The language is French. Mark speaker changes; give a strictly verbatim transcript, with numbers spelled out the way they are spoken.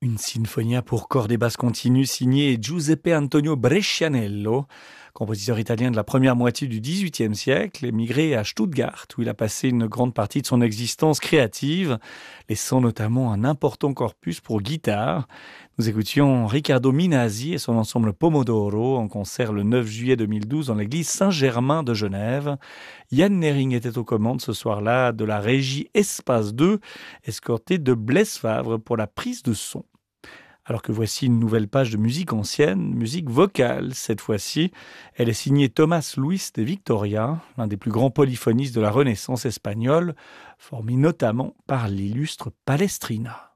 Speaker 1: Une sinfonia pour cordes et basses continues signée Giuseppe Antonio Brescianello, compositeur italien de la première moitié du dix-huitième siècle, émigré à Stuttgart, où il a passé une grande partie de son existence créative, laissant notamment un important corpus pour guitare. Nous écoutions Riccardo Minasi et son ensemble Pomodoro en concert le neuf juillet deux mille douze dans l'église Saint-Germain de Genève. Yann Nering était aux commandes ce soir-là de la régie Espace deux, escorté de Blaise Favre pour la prise de son. Alors que voici une nouvelle page de musique ancienne, musique vocale cette fois-ci. Elle est signée Tomás Luis de Victoria, l'un des plus grands polyphonistes de la Renaissance espagnole, formé notamment par l'illustre Palestrina.